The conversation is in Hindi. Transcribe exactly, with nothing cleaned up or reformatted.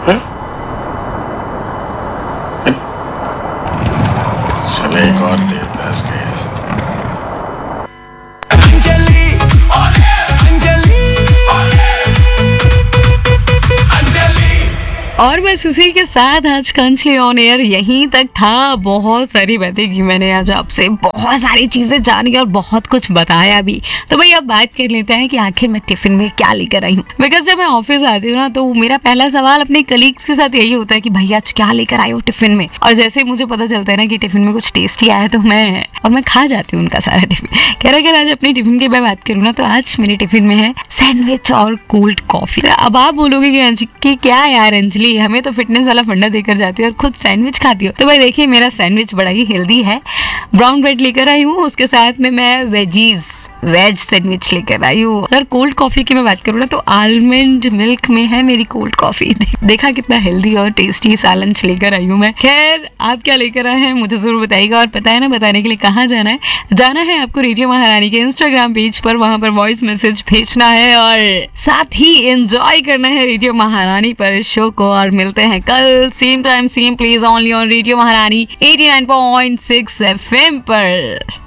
चले एक और देवदास के। और बस उसी के साथ आज का अंजलि ऑन एयर यहीं तक था। बहुत सारी बातें की मैंने आज आपसे, बहुत सारी चीजें जानी और बहुत कुछ बताया भी। तो भाई अब बात कर लेते हैं कि आखिर मैं टिफिन में क्या लेकर आई हूँ। बिकॉज जब मैं ऑफिस आती हूँ ना तो मेरा पहला सवाल अपने कलीग्स के साथ यही होता है कि भाई आज क्या लेकर आए हो टिफिन में। और जैसे मुझे पता चलता है ना कि टिफिन में कुछ टेस्टी आया तो मैं और मैं खा जाती हूँ उनका सारा टिफिन। कह रहा अगर आज अपनी टिफिन की मैं बात करूँ ना तो आज मेरे टिफिन में है सैंडविच और कोल्ड कॉफी। अब आप बोलोगे कि, कि क्या यार अंजलि, हमें तो फिटनेस वाला फंडा देकर जाती है और खुद सैंडविच खाती हो। तो भाई देखिए मेरा सैंडविच बड़ा ही हेल्दी है। ब्राउन ब्रेड लेकर आई हूँ, उसके साथ में मैं वेजीज वेज सैंडविच लेकर आई हूँ। अगर कोल्ड कॉफी की मैं बात करूँ ना तो आलमंड मिल्क में है मेरी कोल्ड कॉफी। देखा कितना हेल्दी और टेस्टी सा लंच लेकर आई हूँ मैं। खैर आप क्या लेकर आए हैं मुझे जरूर बताइएगा। और पता है ना बताने के लिए कहाँ जाना है? जाना है आपको रेडियो महारानी के इंस्टाग्राम पेज पर, वहां पर वॉइस मैसेज भेजना है और साथ ही एंजॉय करना है रेडियो महारानी पर इस शो को। और मिलते हैं कल same time same place only on radio महारानी eighty nine point six F M पर।